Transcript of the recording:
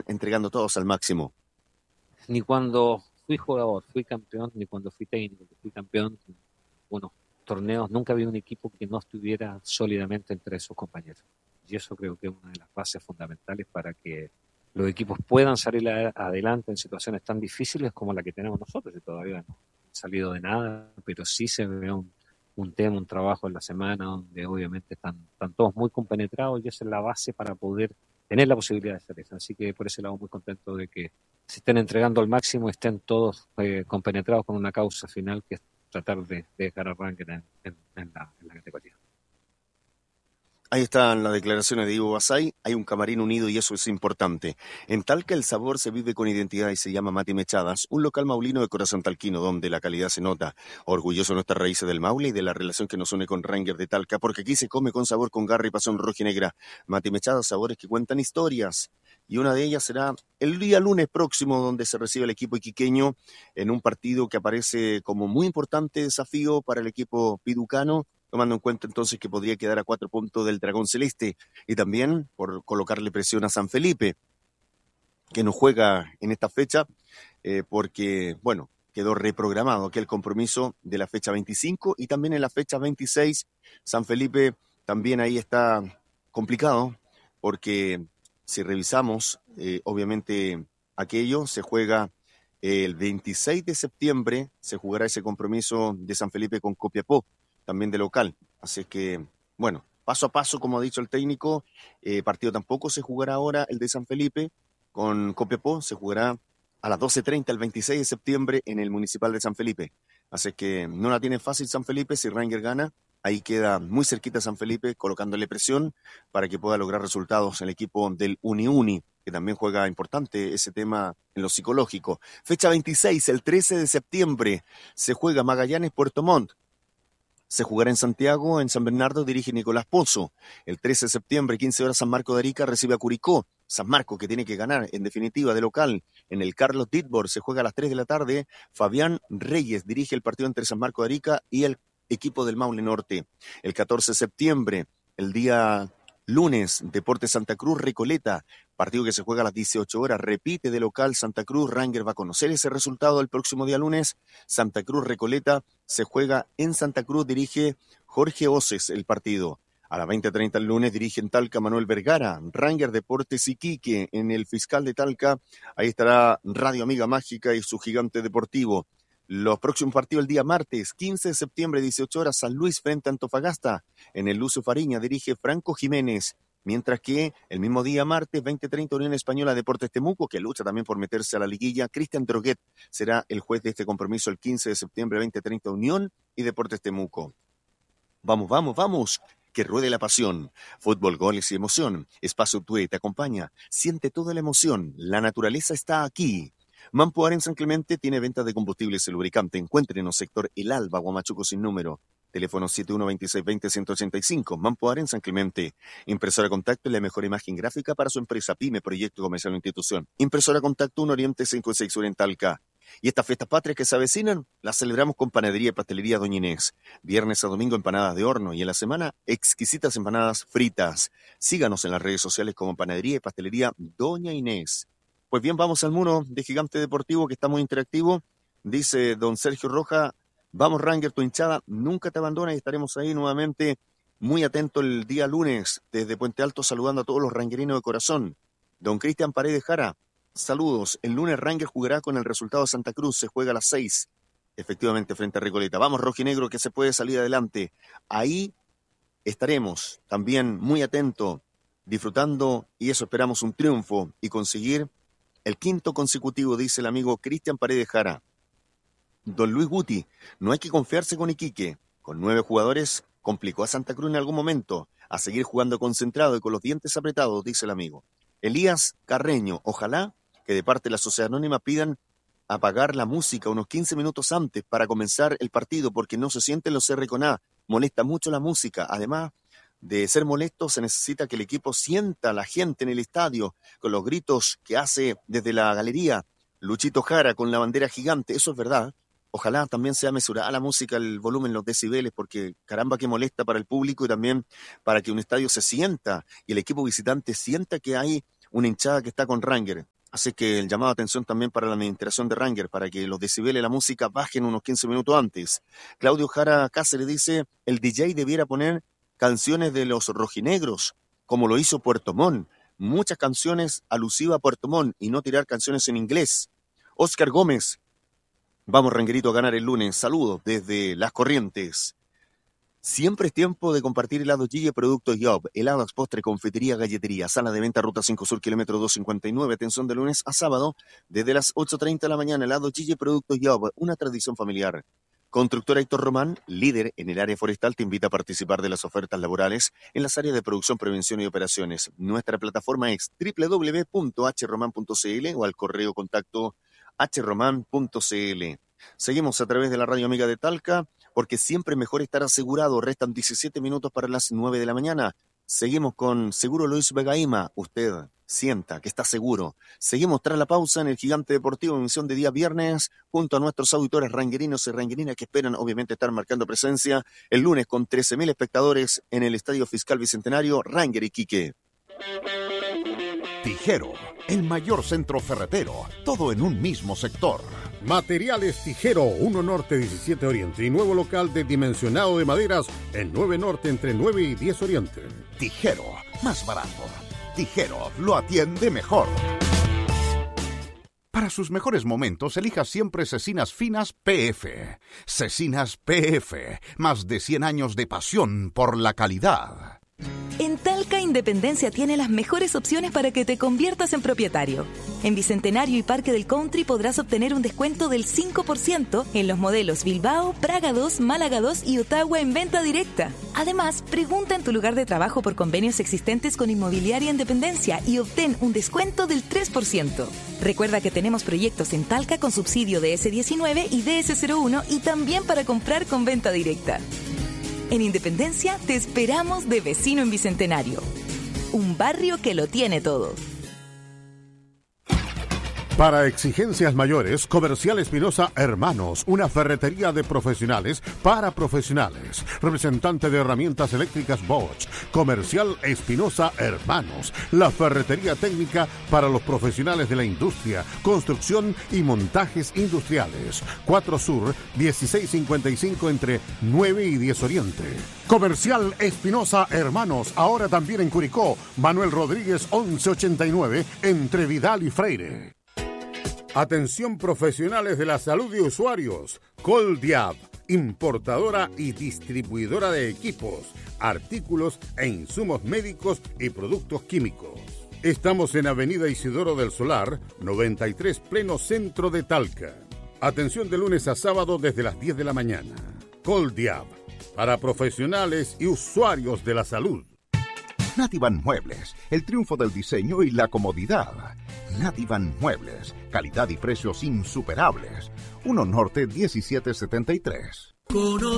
entregando todos al máximo. Ni cuando fui jugador, fui campeón, ni cuando fui técnico, fui campeón, bueno, torneos, nunca vi un equipo que no estuviera sólidamente entre sus compañeros. Y eso creo que es una de las bases fundamentales para que los equipos puedan salir adelante en situaciones tan difíciles como la que tenemos nosotros, y todavía no han salido de nada, pero sí se ve un tema, un trabajo en la semana donde obviamente están todos muy compenetrados y esa es la base para poder tener la posibilidad de hacer eso. Así que por ese lado muy contento de que se estén entregando al máximo, estén todos compenetrados con una causa final que es tratar de ganar ranking en la categoría. Ahí están las declaraciones de Ivo Basay. Hay un camarín unido y eso es importante. En Talca el sabor se vive con identidad y se llama Mati Mechadas, un local maulino de corazón talquino donde la calidad se nota. Orgulloso de nuestras raíces del Maule y de la relación que nos une con Ranger de Talca, porque aquí se come con sabor, con garra y pasión rojinegra. Mati Mechadas, sabores que cuentan historias. Y una de ellas será el día lunes próximo, donde se recibe el equipo iquiqueño en un partido que aparece como muy importante desafío para el equipo piducano, tomando en cuenta entonces que podría quedar a 4 puntos del Dragón Celeste, y también por colocarle presión a San Felipe, que no juega en esta fecha, porque, bueno, quedó reprogramado aquel compromiso de la fecha 25, y también en la fecha 26, San Felipe también ahí está complicado, porque si revisamos, obviamente aquello se juega el 26 de septiembre, se jugará ese compromiso de San Felipe con Copiapó, también de local. Así que, bueno, paso a paso, como ha dicho el técnico, partido tampoco se jugará ahora el de San Felipe con Copiapó, se jugará a las 12:30 el 26 de septiembre en el Municipal de San Felipe. Así que no la tiene fácil San Felipe, si Ranger gana, ahí queda muy cerquita San Felipe, colocándole presión para que pueda lograr resultados el equipo del Uni, que también juega importante ese tema en lo psicológico. Fecha 26, el 13 de septiembre, se juega Magallanes-Puerto Montt. Se jugará en Santiago, en San Bernardo dirige Nicolás Pozo. El 13 de septiembre, 15 horas, San Marco de Arica recibe a Curicó. San Marco que tiene que ganar, en definitiva, de local. En el Carlos Ditbor se juega a las 3 de la tarde. Fabián Reyes dirige el partido entre San Marco de Arica y el equipo del Maule Norte. El 14 de septiembre, el día lunes, Deportes Santa Cruz Recoleta, partido que se juega a las 18 horas, repite de local Santa Cruz. Ranger va a conocer ese resultado el próximo día lunes. Santa Cruz Recoleta se juega en Santa Cruz, dirige Jorge Oces el partido. A las 20:30 el lunes dirige en Talca Manuel Vergara. Ranger Deportes Iquique en el Fiscal de Talca. Ahí estará Radio Amiga Mágica y su gigante deportivo. Los próximos partidos el día martes, 15 de septiembre, 18 horas, San Luis frente a Antofagasta. En el Lucio Fariña dirige Franco Jiménez. Mientras que el mismo día martes, 20:30, Unión Española Deportes Temuco, que lucha también por meterse a la liguilla. Cristian Droguet será el juez de este compromiso el 15 de septiembre, 20:30, Unión y Deportes Temuco. Vamos, vamos, vamos. Que ruede la pasión. Fútbol, goles y emoción. Espacio Tue te acompaña. Siente toda la emoción. La naturaleza está aquí. Mampuar en San Clemente tiene ventas de combustibles y lubricante. Encuéntrenos sector El Alba, Huamachuco sin número. Teléfono 712620-185. Mampuar en San Clemente. Impresora Contacto es la mejor imagen gráfica para su empresa, pyme, proyecto comercial o institución. Impresora Contacto 1 Oriente 56 Sur en Talca. Y estas fiestas patrias que se avecinan, las celebramos con Panadería y Pastelería Doña Inés. Viernes a domingo empanadas de horno y en la semana exquisitas empanadas fritas. Síganos en las redes sociales como Panadería y Pastelería Doña Inés. Pues bien, vamos al muro de Gigante Deportivo que está muy interactivo. Dice don Sergio Roja, vamos Ranger, tu hinchada nunca te abandona y estaremos ahí nuevamente muy atentos el día lunes desde Puente Alto saludando a todos los rangerinos de corazón. Don Cristian Paredes Jara, saludos. El lunes Ranger jugará con el resultado de Santa Cruz. Se juega a las 6. Efectivamente, frente a Recoleta. Vamos, rojinegro, que se puede salir adelante. Ahí estaremos también muy atentos, disfrutando, y eso esperamos, un triunfo y conseguir el 5º consecutivo, dice el amigo Cristian Paredes Jara. Don Luis Guti, no hay que confiarse con Iquique. Con 9 jugadores, complicó a Santa Cruz en algún momento. A seguir jugando concentrado y con los dientes apretados, dice el amigo. Elías Carreño, ojalá que de parte de la Sociedad Anónima pidan apagar la música unos 15 minutos antes para comenzar el partido, porque no se sienten los R con A. Molesta mucho la música. Además de ser molesto, se necesita que el equipo sienta a la gente en el estadio, con los gritos que hace desde la galería Luchito Jara con la bandera gigante. Eso es verdad. Ojalá también sea mesurada la música, el volumen, los decibeles, porque caramba que molesta para el público y también para que un estadio se sienta y el equipo visitante sienta que hay una hinchada que está con Ranger. Así que el llamado a atención también para la administración de Ranger, para que los decibeles de la música bajen unos 15 minutos antes. Claudio Jara Cáceres dice, el DJ debiera poner canciones de los rojinegros, como lo hizo Puerto Montt. Muchas canciones alusivas a Puerto Montt y no tirar canciones en inglés. Oscar Gómez, vamos Rangerito a ganar el lunes. Saludos desde Las Corrientes. Siempre es tiempo de compartir helados Gille, productos Job, helados, postre, confitería, galletería, sala de venta, Ruta 5 Sur, kilómetro 259, atención de lunes a sábado, desde las 8:30 de la mañana, helados Gille, productos Job, una tradición familiar. Constructora Héctor Román, líder en el área forestal, te invita a participar de las ofertas laborales en las áreas de producción, prevención y operaciones. Nuestra plataforma es www.hroman.cl o al correo contacto hroman.cl. Seguimos a través de la radio amiga de Talca, porque siempre es mejor estar asegurado. Restan 17 minutos para las 9 de la mañana. Seguimos con Seguro Luis Vegaima. Usted sienta que está seguro. Seguimos tras la pausa en el Gigante Deportivo, emisión de día viernes, junto a nuestros auditores ranguerinos y ranguerinas que esperan obviamente estar marcando presencia el lunes con 13.000 espectadores en el Estadio Fiscal Bicentenario, Ranger Iquique. Tijero, el mayor centro ferretero, todo en un mismo sector. Materiales Tijero, 1 Norte 17 Oriente y nuevo local de dimensionado de maderas en 9 Norte entre 9 y 10 Oriente. Tijero, más barato. Tijero, lo atiende mejor. Para sus mejores momentos, elija siempre Cecinas Finas PF. Cecinas PF, más de 100 años de pasión por la calidad. En Talca Independencia tiene las mejores opciones para que te conviertas en propietario. En Bicentenario y Parque del Country podrás obtener un descuento del 5% en los modelos Bilbao, Praga 2, Málaga 2 y Ottawa en venta directa. Además, pregunta en tu lugar de trabajo por convenios existentes con Inmobiliaria Independencia y obtén un descuento del 3%. Recuerda que tenemos proyectos en Talca con subsidio de DS19 y DS01 y también para comprar con venta directa. En Independencia te esperamos de vecino en Bicentenario. Un barrio que lo tiene todo. Para exigencias mayores, Comercial Espinosa Hermanos, una ferretería de profesionales para profesionales. Representante de herramientas eléctricas Bosch. Comercial Espinosa Hermanos, la ferretería técnica para los profesionales de la industria, construcción y montajes industriales. 4 Sur, 1655 entre 9 y 10 Oriente. Comercial Espinosa Hermanos, ahora también en Curicó. Manuel Rodríguez 1189 entre Vidal y Freire. Atención profesionales de la salud y usuarios. Coldiab, importadora y distribuidora de equipos, artículos e insumos médicos y productos químicos. Estamos en Avenida Isidoro del Solar, 93 pleno centro de Talca. Atención de lunes a sábado desde las 10 de la mañana. Coldiab, para profesionales y usuarios de la salud. Nativan Muebles, el triunfo del diseño y la comodidad. Nativan Muebles, calidad y precios insuperables. 1 Norte 1773.